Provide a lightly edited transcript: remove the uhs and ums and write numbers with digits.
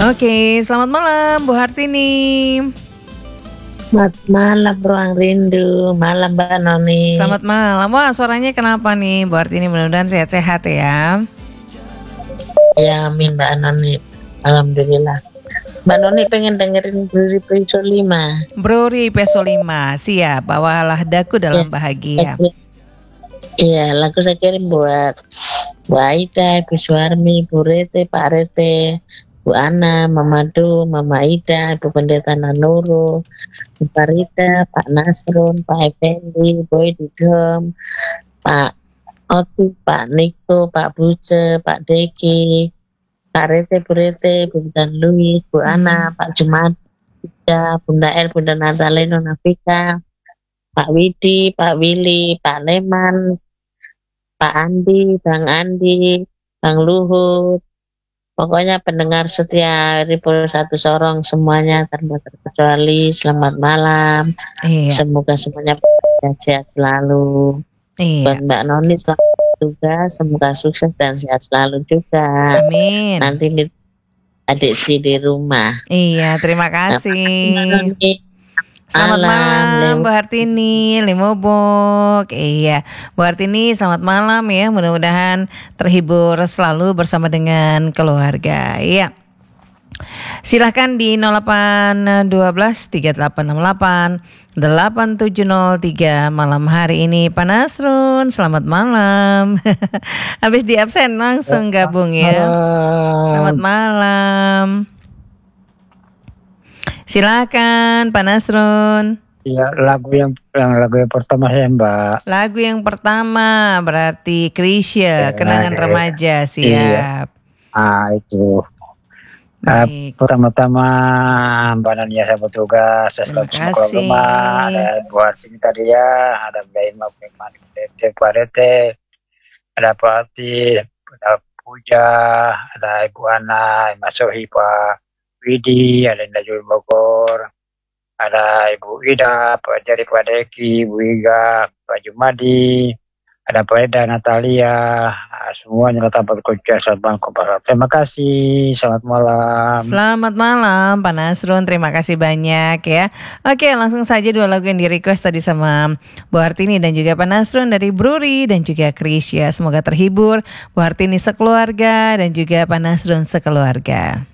Oke, selamat malam Bu Hartini. Selamat malam Ruang Rindu, malam Mbak Noni. Selamat malam. Wah, suaranya kenapa nih Bu Hartini? Mudah-mudahan sehat-sehat ya. Ya amin Mbak Noni. Alhamdulillah. Mbak Noni pengen dengerin Bruri Peso 5. Bruri Peso 5, siap. Bawalah daku dalam bahagia. Iya, lagu saya kirim buat Bu Aida, Ibu Suarmi, Bu Rete, Pak Rete, Bu Ana, Mama Du, Mama Ida, Ibu Pendeta Nanuru, Bu Farida, Pak Nasrun, Pak Effendi, Boy Didom, Pak Oti, Pak Niko, Pak Buce, Pak Deki, Pak Rete, Bu Rete, Bu Dan Luis, Bu Ana, Pak Jumat, Bunda El, Bunda Natalino, Nafika, Pak Widi, Pak Willy, Pak Leman, Pak Andi, Bang Andi, Bang Luhut. Pokoknya pendengar setia Ripple Satu Sorong semuanya tanpa terkecuali, selamat malam. Iya. Semoga semuanya sehat selalu. Iya. Buat Mbak Noni selamat juga, semoga sukses dan sehat selalu juga. Amin. Nanti adik si di rumah. Iya, terima kasih. Selamat malam Bu Hartini, Limobok. Iya, Bu Hartini selamat malam ya. Mudah-mudahan terhibur selalu bersama dengan keluarga. Iya. Silahkan di 0812 3868 8703 malam hari ini Pak Nasrun, selamat malam. Habis di absen langsung gabung ya. Selamat malam. Silakan Pak Nasrun. Ya, lagu yang pertama ya Mbak. Lagu yang pertama berarti Krisya, Kenangan Remaja, siap. Iya. Itu. Pertama-tama Mbak Nania saya bertugas. Terima kasih. Ada Bu Hartini tadi ya, ada Mbak Irma, Pak Rete, ada Pak Ati, ada Puja, ada Ibu Ana, Mas Sohi, Pak Widi, ada Najul Bogor, ada Ibu Ida, Pak Jari, Pak Deki, Ibu Iga, Pak Jumadi, ada Pak Eda, Natalia, semuanya tanpa berkunjung. Selamat malam. Terima kasih, selamat malam. Selamat malam Pak Nasrun, terima kasih banyak ya. Oke, langsung saja dua lagu yang di request tadi sama Bu Hartini dan juga Pak Nasrun dari Bruri dan juga Krisya. Semoga terhibur Bu Hartini sekeluarga dan juga Pak Nasrun sekeluarga.